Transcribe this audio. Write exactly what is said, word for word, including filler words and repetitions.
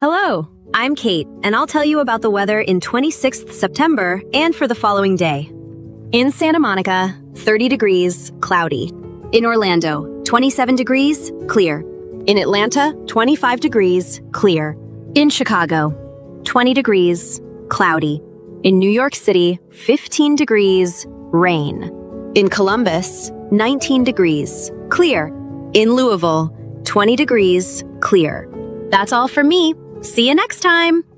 Hello, I'm Kate, and I'll tell you about the weather in twenty-sixth September and for the following day. In Santa Monica, thirty degrees, cloudy. In Orlando, twenty-seven degrees, clear. In Atlanta, twenty-five degrees, clear. In Chicago, twenty degrees, cloudy. In New York City, fifteen degrees, rain. In Columbus, nineteen degrees, clear. In Louisville, twenty degrees, clear. That's all from me. See you next time!